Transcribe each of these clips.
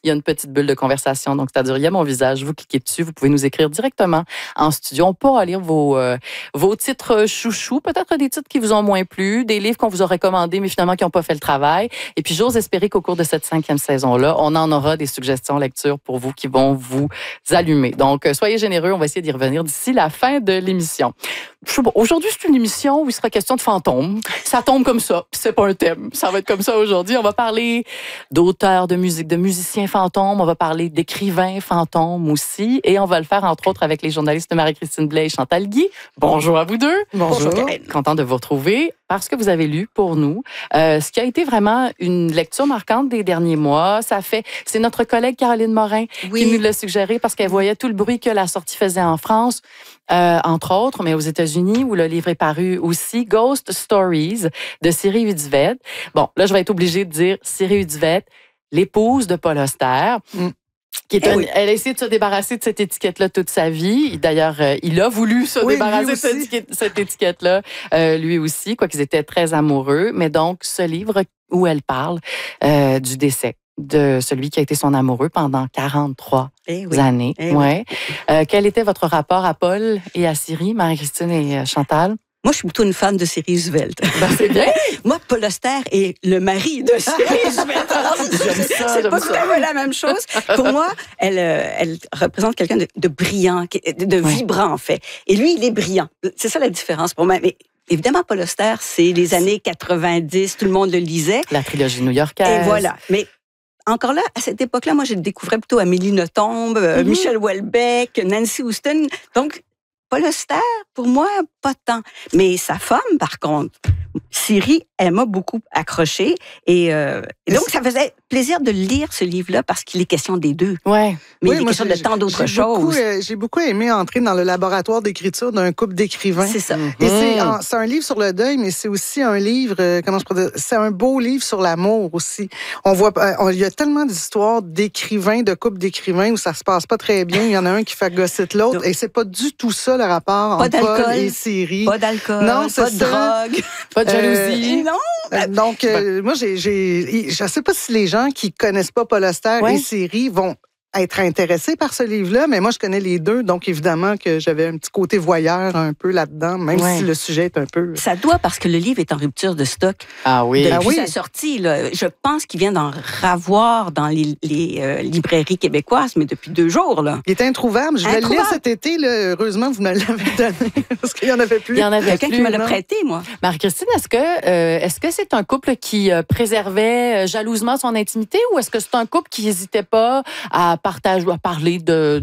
il y a une petite bulle de conversation. Donc, c'est-à-dire, il y a mon visage, vous cliquez dessus, vous pouvez nous écrire directement en studio. On pourra lire vos titres chouchous, peut-être des titres qui vous ont moins plu, des livres qu'on vous a recommandés, mais finalement qui n'ont pas fait le travail. Et puis, j'ose espérer qu'au cours de cette 5e saison-là, on en aura des suggestions lecture pour vous qui vont vous allumer. Donc, soyez généreux, on va essayer d'y revenir d'ici la fin de l'émission. Aujourd'hui, c'est une émission où il sera question de fantômes. Ça tombe comme ça, puis c'est pas un thème. Ça va être comme ça aujourd'hui. On va parler d'auteurs de musique, de musiciens fantômes. On va parler d'écrivains fantômes aussi. Et on va le faire, entre autres, avec les journalistes Marie-Christine Blais et Chantal Guy. Bonjour à vous deux. Bonjour. Content de vous retrouver parce que vous avez lu pour nous ce qui a été vraiment une lecture marquante des derniers mois. C'est notre collègue Caroline Morin qui nous l'a suggéré parce qu'elle voyait tout le bruit que la sortie faisait en France, entre autres, mais aux États-Unis, où le livre est paru aussi, Ghost Stories de Siri Udved. Bon, là, je vais être obligée de dire Siri Udved, l'épouse de Paul Auster. Elle a essayé de se débarrasser de cette étiquette-là toute sa vie. D'ailleurs, il a voulu se débarrasser de cette étiquette-là, lui aussi, quoiqu'ils étaient très amoureux. Mais donc, ce livre où elle parle du décès de celui qui a été son amoureux pendant 43 années. Quel était votre rapport à Paul et à Siri, Marie-Christine et Chantal? Moi, je suis plutôt une fan de Siri Udved. C'est bien. Moi, Paul Auster est le mari de Siri Udved. C'est pas tout à fait la même chose. Pour moi, elle représente quelqu'un de brillant, de vibrant, en fait. Et lui, il est brillant. C'est ça la différence pour moi. Mais évidemment, Paul Auster, c'est les années 90, tout le monde le lisait. La trilogie new-yorkaise. Et voilà. Mais encore là, à cette époque-là, moi, je découvrais plutôt Amélie Nothomb, Michel Houellebecq, Nancy Houston. Donc, Paul Auster, pour moi, pas tant. Mais sa femme, par contre, Siri, elle m'a beaucoup accroché. Et donc, ça faisait plaisir de lire ce livre-là parce qu'il est question des deux. Ouais. Mais il est question de tant d'autres choses. J'ai beaucoup aimé entrer dans le laboratoire d'écriture d'un couple d'écrivains. C'est ça. Et c'est un livre sur le deuil, mais c'est aussi un livre, c'est un beau livre sur l'amour aussi. On voit, il y a tellement d'histoires d'écrivains, de couples d'écrivains où ça se passe pas très bien. Il y en a un qui fait gosser l'autre. Donc, et c'est pas du tout ça le rapport entre Paul et Siri. Pas d'alcool, non, pas de drogue, pas de jalousie. Non. Donc, moi, je sais pas si les gens qui connaissent pas Paul Auster et Siri vont être intéressés par ce livre-là, mais moi, je connais les deux, donc évidemment que j'avais un petit côté voyeur un peu là-dedans, même si le sujet est un peu... Ça doit, parce que le livre est en rupture de stock. Ah oui. Depuis sa sortie, là, je pense qu'il vient d'en ravoir dans les librairies québécoises, mais depuis 2 jours. Là. Il est introuvable. Je vais le lire cet été. Là. Heureusement, vous me l'avez donné, parce qu'il n'y en avait plus. Il y en avait quelqu'un qui me l'a prêté, moi. Marie-Christine, est-ce que c'est un couple qui préservait jalousement son intimité ou est-ce que c'est un couple qui n'hésitait pas à parler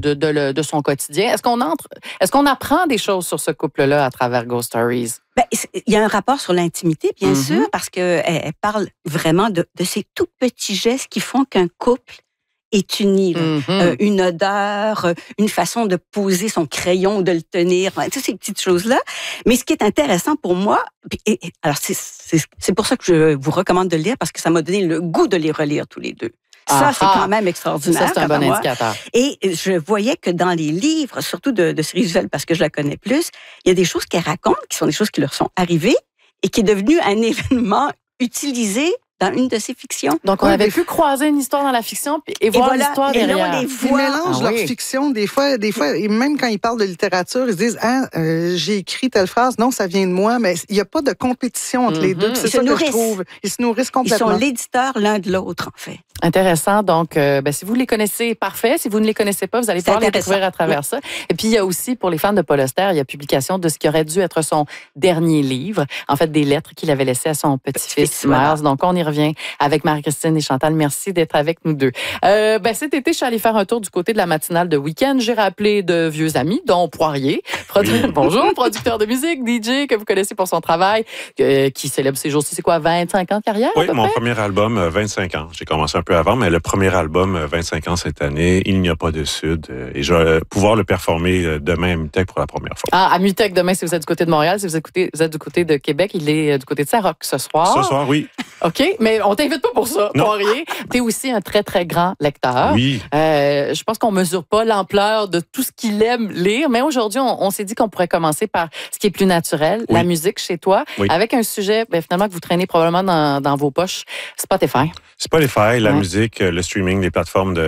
de son quotidien? Est-ce qu'on apprend des choses sur ce couple-là à travers Ghost Stories? Il y a un rapport sur l'intimité, bien sûr, parce qu'elle parle vraiment de ces tout petits gestes qui font qu'un couple est uni. Une odeur, une façon de poser son crayon, de le tenir, toutes ces petites choses-là. Mais ce qui est intéressant pour moi, alors c'est pour ça que je vous recommande de le lire, parce que ça m'a donné le goût de les relire tous les deux. Ça, c'est quand même extraordinaire. Ça, c'est un bon indicateur. Et je voyais que dans les livres, surtout de Siri Udved, parce que je la connais plus, il y a des choses qu'elle raconte, qui sont des choses qui leur sont arrivées et qui est devenu un événement utilisé dans une de ses fictions. Donc, on avait pu croiser une histoire dans la fiction et voir l'histoire derrière. Et là, on les voit. Ils mélangent leur fiction des fois, et même quand ils parlent de littérature, ils se disent j'ai écrit telle phrase, non, ça vient de moi, mais il n'y a pas de compétition entre les deux. C'est ça que je trouve. Ils se nourrissent complètement. Ils sont l'éditeur l'un de l'autre, en fait. Intéressant. Donc, si vous les connaissez, parfait. Si vous ne les connaissez pas, vous allez pouvoir les découvrir à travers ça. Et puis, il y a aussi, pour les fans de Paul Auster, il y a publication de ce qui aurait dû être son dernier livre. En fait, des lettres qu'il avait laissées à son petit-fils, Miles. Donc, on y revient avec Marie-Christine et Chantal. Merci d'être avec nous deux. Cet été, je suis allée faire un tour du côté de la matinale de week-end. J'ai rappelé de vieux amis, dont Poirier. Bonjour, producteur de musique, DJ, que vous connaissez pour son travail, qui célèbre ces jours-ci, c'est quoi, 25 ans de carrière? Oui, mon premier album, 25 ans. J'ai commencé un peu avant, mais le premier album, 25 ans cette année, Il n'y a pas de Sud. Et je vais pouvoir le performer demain à Mutech pour la première fois. Ah, à Mutech, demain, si vous êtes du côté de Montréal, si vous êtes du côté de Québec, il est du côté de Saint-Roch ce soir. Ce soir, oui. OK, mais on t'invite pas pour ça, Poirier. Tu es aussi un très, très grand lecteur. Oui. Je pense qu'on mesure pas l'ampleur de tout ce qu'il aime lire, mais aujourd'hui, on s'est dit qu'on pourrait commencer par ce qui est plus naturel, la musique chez toi, avec un sujet finalement que vous traînez probablement dans vos poches, Spotify. Spotify, la musique, le streaming, les plateformes de